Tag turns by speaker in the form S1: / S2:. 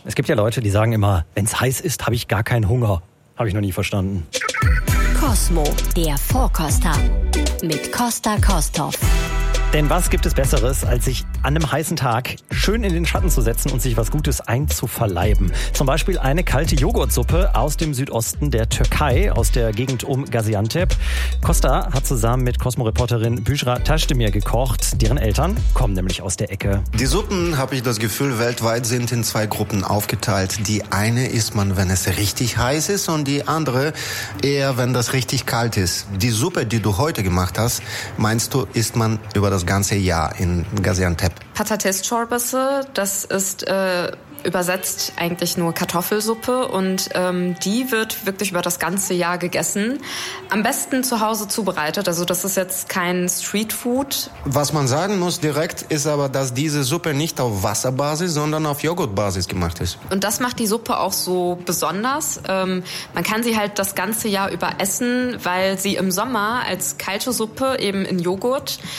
S1: Es gibt ja Leute, die sagen immer, wenn's heiß ist, habe ich gar keinen Hunger. Habe ich noch nie verstanden.
S2: Cosmo, der Vorkoster mit Costa Kosthoff.
S1: Denn was gibt es Besseres, als sich an einem heißen Tag schön in den Schatten zu setzen und sich was Gutes einzuverleiben? Zum Beispiel eine kalte Joghurtsuppe aus dem Südosten der Türkei, aus der Gegend um Gaziantep. Costa hat zusammen mit Cosmo-Reporterin Büschra Taschdemir gekocht. Deren Eltern kommen nämlich aus der Ecke.
S3: Die Suppen, habe ich das Gefühl, weltweit sind in 2 Gruppen aufgeteilt. Die eine isst man, wenn es richtig heiß ist, und die andere eher, wenn das richtig kalt ist. Die Suppe, die du heute gemacht hast, meinst du, isst man über das ganze Jahr in Gaziantep?
S4: Patates çorbası, das ist übersetzt eigentlich nur Kartoffelsuppe, und die wird wirklich über das ganze Jahr gegessen. Am besten zu Hause zubereitet, also das ist jetzt kein Streetfood.
S3: Was man sagen muss direkt, ist aber, dass diese Suppe nicht auf Wasserbasis, sondern auf Joghurtbasis gemacht ist.
S4: Und das macht die Suppe auch so besonders. Man kann sie halt das ganze Jahr über essen, weil sie im Sommer als kalte Suppe eben in Joghurt